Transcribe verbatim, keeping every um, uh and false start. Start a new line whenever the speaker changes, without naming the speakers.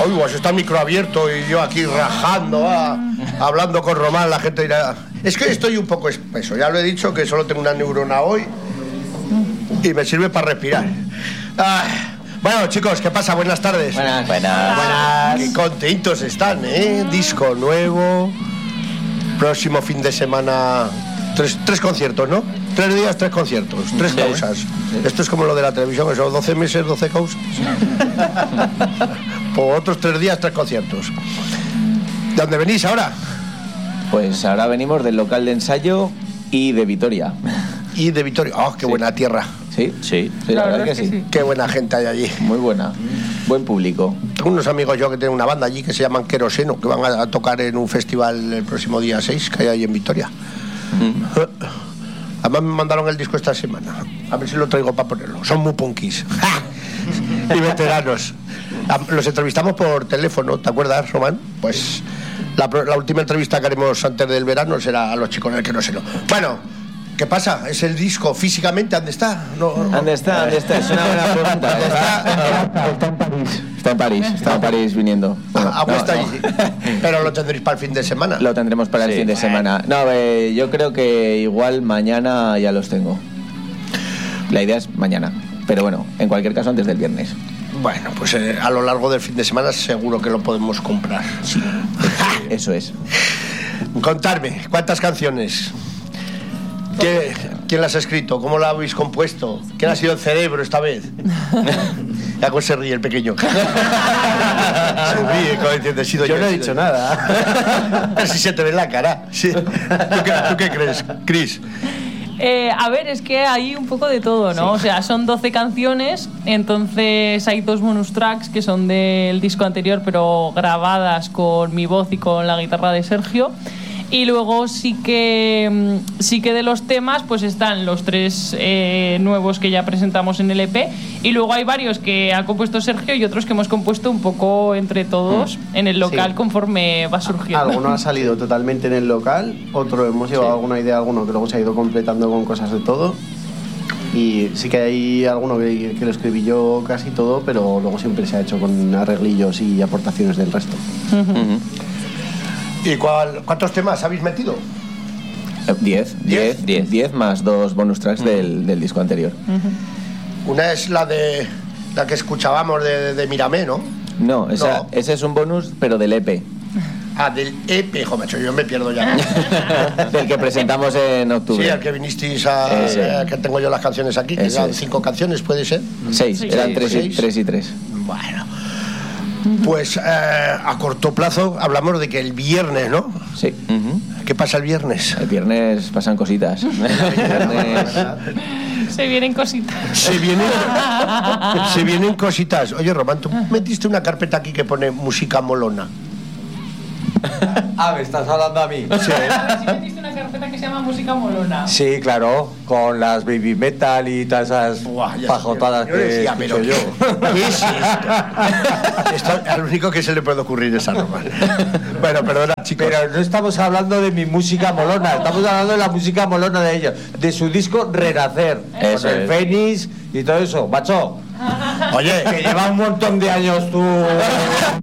Uy, pues está el micro abierto y yo aquí rajando, ah, hablando con Román, la gente dirá... Es que estoy un poco espeso, ya lo he dicho, que solo tengo una neurona hoy y me sirve para respirar. Ah, bueno, chicos, ¿qué pasa? Buenas tardes.
Buenas, buenas. Buenas.
Qué contentos están, ¿eh? Disco nuevo, próximo fin de semana... Tres, tres conciertos, ¿no? Tres días, tres conciertos, tres sí. causas. Sí. Esto es como lo de la televisión, que son doce meses, doce causas. Por otros tres días, tres conciertos. ¿De dónde venís ahora?
Pues ahora venimos del local de ensayo y de Vitoria.
Y de Vitoria. ¡Oh, qué sí. buena tierra!
Sí, sí, sí la, la verdad, verdad que, que sí. sí.
Qué buena gente hay allí.
Muy buena. Buen público.
Tengo unos amigos yo que tienen una banda allí que se llaman Queroseno, que van a, a tocar en un festival el próximo día seis que hay ahí en Vitoria. Mm. Además me mandaron el disco esta semana. A ver si lo traigo para ponerlo. Son muy punkis y veteranos. Los entrevistamos por teléfono, ¿te acuerdas, Román? Pues la, la última entrevista que haremos antes del verano será a los chicos del Queroseno. Bueno, ¿qué pasa? ¿Es el disco físicamente? ¿Dónde está? No, no.
¿Dónde está? ¿Dónde está? Es una buena pregunta. Está, está en París. Está en París, está en París viniendo.
Bueno, ah, pues no, está no. allí. Pero lo tendréis para el fin de semana.
Lo tendremos para sí, el fin de semana. No, eh, yo creo que igual mañana ya los tengo. La idea es mañana. Pero bueno, en cualquier caso antes del viernes.
Bueno, pues eh, a lo largo del fin de semana seguro que lo podemos comprar.
Sí, eso es.
Contadme, ¿cuántas canciones? ¿Qué, ¿Quién las ha escrito? ¿Cómo la habéis compuesto? ¿Quién ha sido el cerebro esta vez? Ya se ríe el pequeño. Se ríe, como diciendo, he sido yo.
Yo no he dicho nada.
Pero si se te ve en la cara. Sí. ¿Tú, qué, ¿Tú qué crees, Cris?
Eh, a ver, es que hay un poco de todo, ¿no? Sí. O sea, son doce canciones, entonces hay dos bonus tracks que son del disco anterior, pero grabadas con mi voz y con la guitarra de Sergio. Y luego sí que sí que de los temas pues están los tres eh, nuevos que ya presentamos en el E P, y luego hay varios que ha compuesto Sergio y otros que hemos compuesto un poco entre todos mm. en el local sí. conforme va surgiendo.
Alguno ha salido totalmente en el local, otro hemos llevado sí. alguna idea, alguno que luego se ha ido completando con cosas de todo. Y sí que hay alguno que, que lo escribí yo casi todo, pero luego siempre se ha hecho con arreglillos y aportaciones del resto.
Uh-huh. Uh-huh.
¿Y cuál, cuántos temas habéis metido?
Diez, diez, diez, diez más dos bonus tracks uh-huh. del, del disco anterior.
Uh-huh. Una es la de la que escuchábamos de, de Miramé, ¿no?
No, esa, no, ese es un bonus, pero del E P.
Ah, del E P, jo, macho, yo me pierdo ya.
Del que presentamos en octubre.
Sí, al que vinisteis a... Eh, que tengo yo las canciones aquí, que eran cinco canciones, ¿puede ser?
Seis, eran sí, tres, seis. Y, tres y tres.
Bueno... Pues eh, a corto plazo hablamos de que el viernes, ¿no?
Sí. Uh-huh.
¿Qué pasa el viernes?
El viernes pasan cositas. El viernes...
Se vienen cositas.
Se vienen, se vienen cositas. Oye, Román, ¿tú metiste una carpeta aquí que pone música molona?
Ah, me estás hablando a mí.
Sí. A ver si metiste una carpeta que se llama música molona.
Sí, claro, con las baby metal y todas esas Buah, pajotadas que decía, pero yo.
¿Qué es esto? Esto es lo único que se le puede ocurrir es a Román. Bueno, perdona, chicos.
Pero no estamos hablando de mi música molona, estamos hablando de la música molona de ellos, de su disco Renacer, eso con el es. Fénix y todo eso, macho.
Oye,
que lleva un montón de años tú.